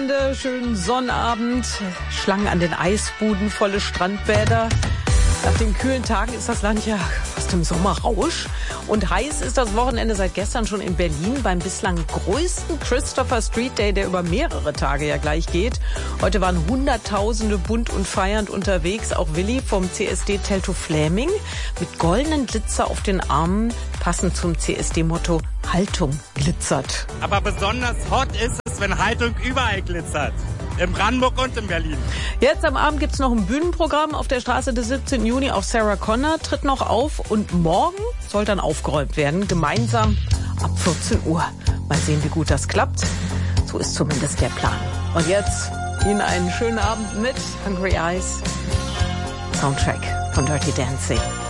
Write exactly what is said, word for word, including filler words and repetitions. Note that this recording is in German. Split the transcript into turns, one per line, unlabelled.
Wochenende, schönen Sonnabend, Schlangen an den Eisbuden, volle Strandbäder. Nach den kühlen Tagen ist das Land ja fast im Sommerrausch. Und heiß ist das Wochenende seit gestern schon in Berlin beim bislang größten Christopher Street Day, der über mehrere Tage ja gleich geht. Heute waren Hunderttausende bunt und feiernd unterwegs. Auch Willi vom C S D Teltow Fläming mit goldenen Glitzer auf den Armen, passend zum C S D-Motto Haltung glitzert.
Aber besonders hot ist es, wenn Haltung überall glitzert. In Brandenburg und in Berlin.
Jetzt am Abend gibt's noch ein Bühnenprogramm auf der Straße des siebzehnten Juni. Auch Sarah Connor tritt noch auf. Und morgen soll dann aufgeräumt werden, gemeinsam ab vierzehn Uhr. Mal sehen, wie gut das klappt. So ist zumindest der Plan. Und jetzt Ihnen einen schönen Abend mit Hungry Eyes. Soundtrack von Dirty Dancing.